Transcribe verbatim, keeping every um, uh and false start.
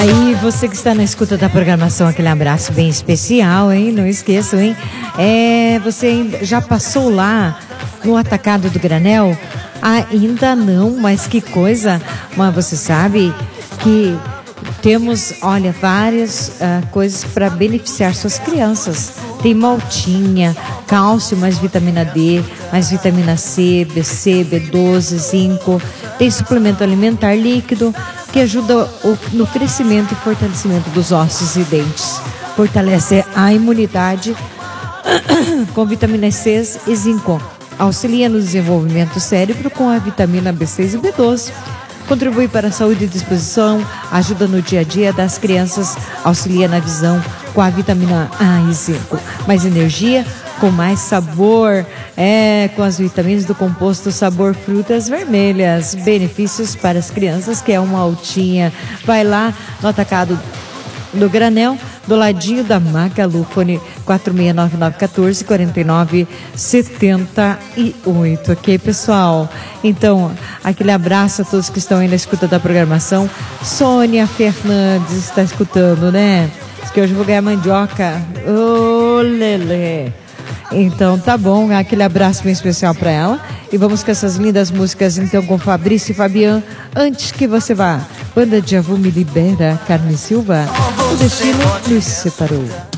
Aí, você que está na escuta da programação, aquele abraço bem especial, hein? Não esqueçam, hein? É, você já passou lá no Atacado do Granel? Ainda não, mas que coisa. Mas você sabe que temos, olha, várias uh, coisas para beneficiar suas crianças. Tem maltinha, cálcio mais vitamina D, mais vitamina C, B C, B doze, zinco. Tem suplemento alimentar líquido que ajuda o, no crescimento e fortalecimento dos ossos e dentes. Fortalece a imunidade com vitamina C e zinco. Auxilia no desenvolvimento do cérebro com a vitamina B seis e B doze. Contribui para a saúde e disposição, ajuda no dia a dia das crianças, auxilia na visão com a vitamina A e zinco. Mais energia, com mais sabor, é, com as vitaminas do composto sabor frutas vermelhas. Benefícios para as crianças, que é uma altinha. Vai lá no Atacado do Granel, do ladinho da Magalu, fone quatro seis nove nove um quatro, quatro nove sete oito, ok, pessoal? Então, aquele abraço a todos que estão aí na escuta da programação. Sônia Fernandes está escutando, né? Diz que hoje eu vou ganhar mandioca. Ô, oh, lelê! Então, tá bom, aquele abraço bem especial para ela. E vamos com essas lindas músicas, então, com Fabrício e Fabian. Antes que você vá, Banda Djavu Me Libera, Carmen Silva. O destino nos separou.